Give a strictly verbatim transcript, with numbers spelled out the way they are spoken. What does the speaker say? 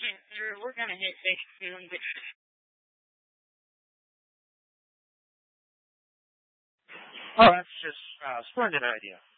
You're, we're gonna hit six soon, but Oh, that's just a splendid idea.